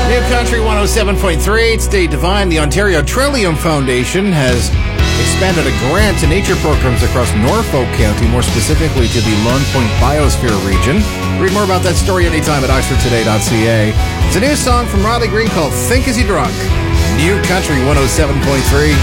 New Country 107.3, it's Dave Devine. The Ontario Trillium Foundation has expanded a grant to nature programs across Norfolk County, more specifically to the Lone Point Biosphere region. Read more about that story anytime at oxfordtoday.ca. It's a new song from Riley Green called Think As You Drunk. New Country 107.3.